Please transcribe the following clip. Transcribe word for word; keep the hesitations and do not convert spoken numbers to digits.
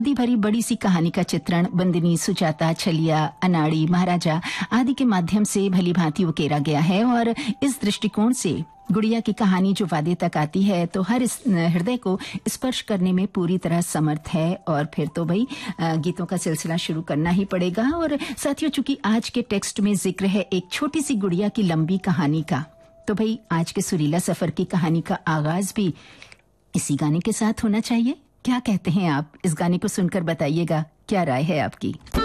दी भरी बड़ी सी कहानी का चित्रण बंदिनी, सुजाता, छलिया, अनाड़ी, महाराजा आदि के माध्यम से भली भांति उकेरा गया है। और इस दृष्टिकोण से गुड़िया की कहानी जो वादे तक आती है तो हर इस हृदय को स्पर्श करने में पूरी तरह समर्थ है। और फिर तो भाई गीतों का सिलसिला शुरू करना ही पड़ेगा। और साथियों, चूंकि आज के टेक्स्ट में जिक्र है एक छोटी सी गुड़िया की लंबी कहानी का, तो भाई आज के सुरीला सफर की कहानी का आगाज भी इसी गाने के साथ होना चाहिए। क्या कहते हैं आप? इस गाने को सुनकर बताइएगा क्या राय है आपकी।